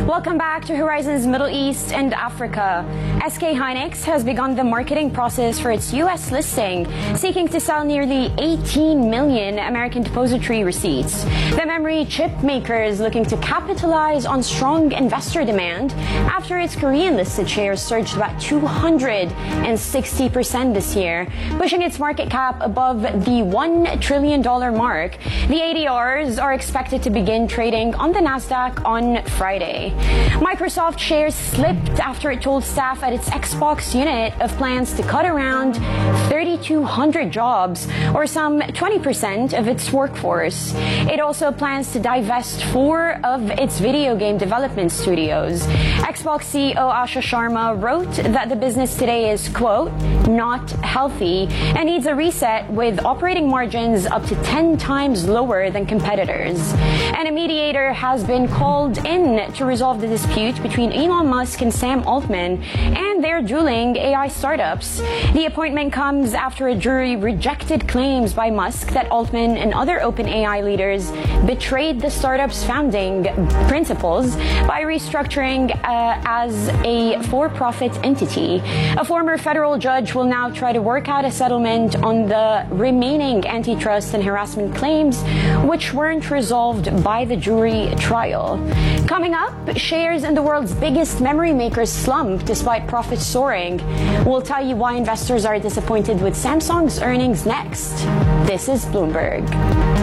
Welcome back to Horizons Middle East and Africa. SK Hynix has begun the marketing process for its U.S. listing, seeking to sell nearly 18 million American depository receipts. The memory chip maker is looking to capitalize on strong investor demand after its Korean-listed shares surged about 260% this year, pushing its market cap above the $1 trillion mark. The ADRs are expected to begin trading on the Nasdaq on Friday. Microsoft shares slipped after it told staff at its Xbox unit of plans to cut around 3,200 jobs, or some 20% of its workforce. It also plans to divest 4 of its video game development studios. Xbox CEO Asha Sharma wrote that the business today is, quote, not healthy and needs a reset with operating margins up to 10 times lower than competitors. And a mediator has been called in to resolve the dispute between Elon Musk and Sam Altman and their dueling AI startups. The appointment comes after a jury rejected claims by Musk that Altman and other OpenAI leaders betrayed the startup's founding principles by restructuring as a for-profit entity. A former federal judge will now try to work out a settlement on the remaining antitrust and harassment claims, which weren't resolved by the jury trial. Coming up, shares in the world's biggest memory makers slump despite profits soaring. We'll tell you why investors are disappointed with Samsung's earnings next. This is Bloomberg.